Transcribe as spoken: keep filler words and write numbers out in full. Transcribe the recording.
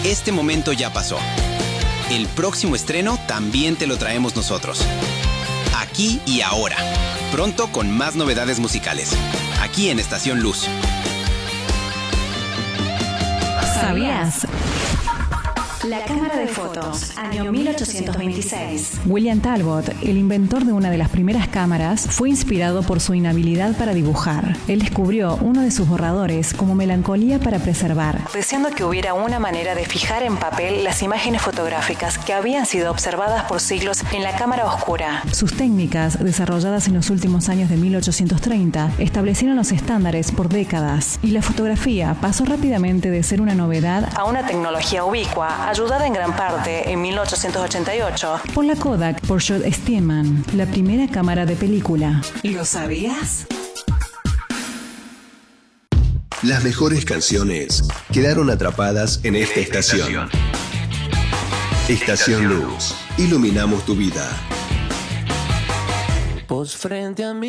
este momento ya pasó. El próximo estreno también te lo traemos nosotros. Aquí y ahora. Pronto con más novedades musicales. Aquí en Estación Luz. ¿Sabías? La cámara de fotos, año mil ochocientos veintiséis. William Talbot, el inventor de una de las primeras cámaras, fue inspirado por su inhabilidad para dibujar. Él descubrió uno de sus borradores como melancolía para preservar, deseando que hubiera una manera de fijar en papel las imágenes fotográficas que habían sido observadas por siglos en la cámara oscura. Sus técnicas, desarrolladas en los últimos años de mil ochocientos treinta, establecieron los estándares por décadas, y la fotografía pasó rápidamente de ser una novedad a una tecnología ubicua, ayudada en gran parte en mil ochocientos ochenta y ocho por la Kodak Peugeot Steeman, la primera cámara de película. ¿Lo sabías? Las mejores canciones quedaron atrapadas en esta estación. Estación Luz. Iluminamos tu vida. Vos frente a mí.